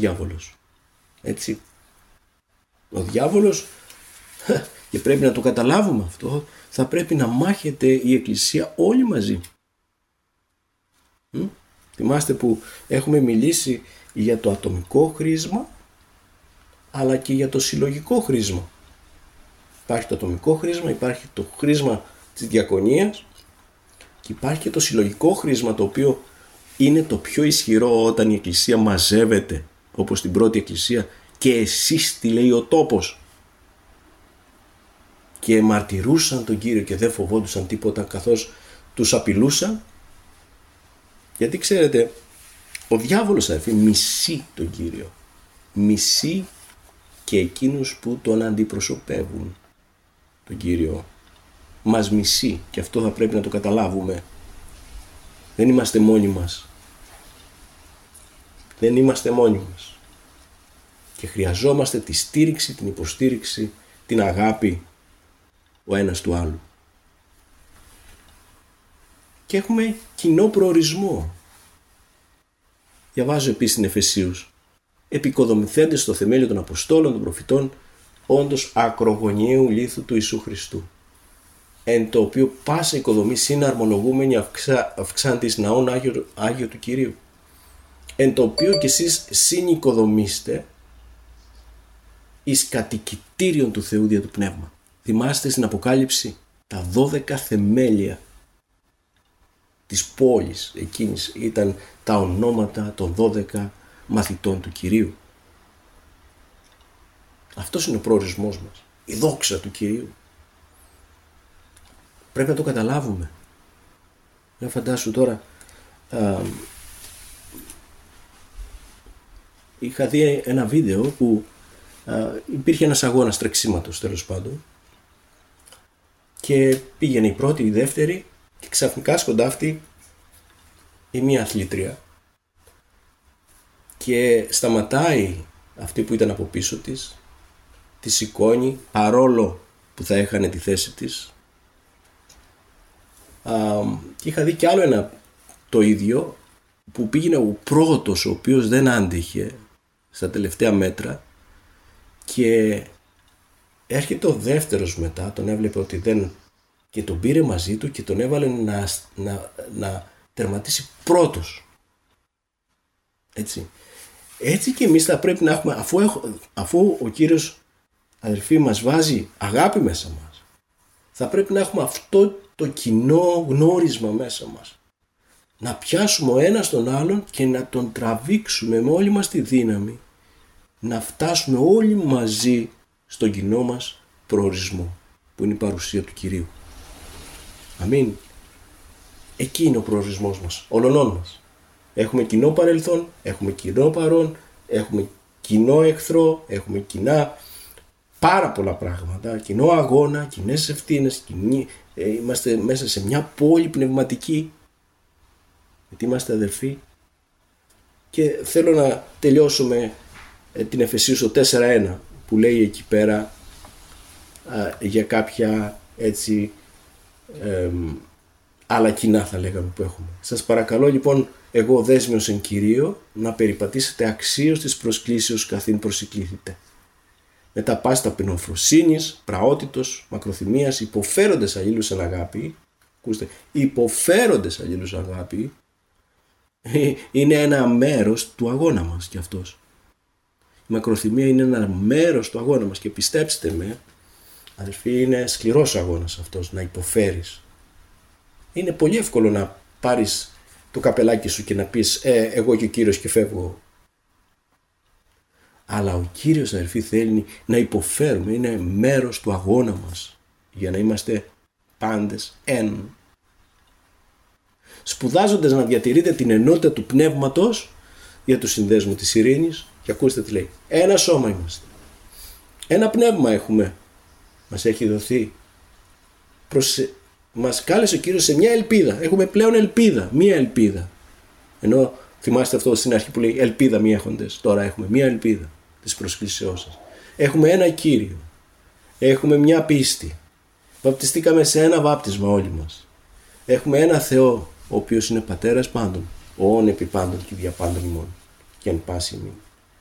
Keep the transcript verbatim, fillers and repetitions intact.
διάβολος. Έτσι. Ο διάβολος, και πρέπει να το καταλάβουμε αυτό, θα πρέπει να μάχεται η Εκκλησία όλοι μαζί. Μ? Θυμάστε που έχουμε μιλήσει για το ατομικό χρήσμα, αλλά και για το συλλογικό χρήσμα. Υπάρχει το ατομικό χρήσμα, υπάρχει το χρήσμα της διακονίας και υπάρχει και το συλλογικό χρήσμα, το οποίο είναι το πιο ισχυρό όταν η Εκκλησία μαζεύεται, όπως στην πρώτη Εκκλησία, και εσείς τι λέει ο τόπος, και μαρτυρούσαν τον Κύριο και δεν φοβόντουσαν τίποτα καθώς τους απειλούσαν. Γιατί ξέρετε, ο διάβολος, αδελφοί, μισεί τον Κύριο, μισεί και εκείνους που τον αντιπροσωπεύουν τον Κύριο. Μας μισεί, και αυτό θα πρέπει να το καταλάβουμε. Δεν είμαστε μόνοι μας. Δεν είμαστε μόνοι μας. Και χρειαζόμαστε τη στήριξη, την υποστήριξη, την αγάπη ο ένας του άλλου. Και έχουμε κοινό προορισμό. Διαβάζω επίσης στην Εφεσίους. Επικοδομηθέντες στο θεμέλιο των Αποστόλων, των Προφητών, όντως ακρογωνιαίου λίθου του Ιησού Χριστού, εν το οποίο πάσα οικοδομή συναρμολογούμενη αυξά, αυξάντης ναών Άγιο, Άγιο του Κυρίου, εν το οποίο κι εσείς συνοικοδομήστε εις κατοικητήριον του Θεού δια του Πνεύμα. Θυμάστε στην Αποκάλυψη τα δώδεκα θεμέλια της πόλης εκείνης ήταν τα ονόματα των δώδεκα μαθητών του Κυρίου. Αυτός είναι ο προορισμός μας, η δόξα του Κυρίου. Πρέπει να το καταλάβουμε. Για φαντάσου τώρα, α, είχα δει ένα βίντεο που α, υπήρχε ένας αγώνας τρεξίματος, τέλος πάντων, και πήγαινε η πρώτη, η δεύτερη, και ξαφνικά σκοντάφτει η μία αθλήτρια και σταματάει αυτή που ήταν από πίσω της, τη σηκώνει παρόλο που θα έχανε τη θέση της. Α, και είχα δει κι άλλο ένα το ίδιο που πήγαινε ο πρώτος, ο οποίος δεν άντεχε στα τελευταία μέτρα, και έρχεται ο δεύτερος μετά, τον έβλεπε ότι δεν, και τον πήρε μαζί του και τον έβαλε να, να, να τερματίσει πρώτος. Έτσι. Έτσι και εμείς θα πρέπει να έχουμε, αφού, έχω, αφού ο Κύριος, αδελφοί, μας βάζει αγάπη μέσα μας, θα πρέπει να έχουμε αυτό το κοινό γνώρισμα μέσα μας. Να πιάσουμε ο ένας τον άλλον και να τον τραβήξουμε με όλη μας τη δύναμη, να φτάσουμε όλοι μαζί στον κοινό μας προορισμό, που είναι η παρουσία του Κυρίου. Αμήν. Εκεί είναι ο προορισμός μας, όλων μας. Έχουμε κοινό παρελθόν, έχουμε κοινό παρόν, έχουμε κοινό εχθρό, έχουμε κοινά πάρα πολλά πράγματα, κοινό αγώνα, κοινές ευθύνες, κοινή, ε, είμαστε μέσα σε μια πόλη πνευματική, γιατί είμαστε αδελφοί. Και θέλω να τελειώσουμε ε, την Εφεσίους το τέσσερα ένα, που λέει εκεί πέρα α, για κάποια έτσι ε, άλλα κοινά, θα λέγαμε, που έχουμε. Σας παρακαλώ λοιπόν, εγώ δέσμιος εν Κυρίω, να περιπατήσετε αξίως της προσκλήσεως καθήν προσεκλήθητε, με τα πάστα πεινοφροσύνης, πραότητος, μακροθυμίας, υποφέροντες αλλήλους εν αγάπη. Ακούστε, υποφέροντες αλλήλους αγάπη, είναι ένα μέρος του αγώνα μας κι αυτός. Η μακροθυμία είναι ένα μέρος του αγώνα μας, και πιστέψτε με, αδελφοί, είναι σκληρός αγώνας αυτός, να υποφέρεις. Είναι πολύ εύκολο να πάρεις το καπελάκι σου και να πεις ε, εγώ και ο Κύριος και φεύγω. Αλλά ο Κύριος, αδελφοί, θέλει να υποφέρουμε, είναι μέρος του αγώνα μας, για να είμαστε πάντες εν. Σπουδάζοντας να διατηρείτε την ενότητα του πνεύματος για τους συνδέσμους της ειρήνης, και ακούστε τι λέει, ένα σώμα είμαστε, ένα πνεύμα έχουμε, μας έχει δοθεί, προς, μας κάλεσε ο Κύριος σε μια ελπίδα, έχουμε πλέον ελπίδα, μια ελπίδα, ενώ θυμάστε αυτό στην αρχή που λέει ελπίδα μη έχοντες, τώρα έχουμε μια ελπίδα της προσκλήσεώς σας, έχουμε ένα Κύριο, έχουμε μια πίστη, βαπτιστήκαμε σε ένα βάπτισμα όλοι μας, έχουμε ένα Θεό, ο οποίος είναι πατέρας πάντων, όν επί πάντων και δια πάντων ημών, και εν πάση ημών.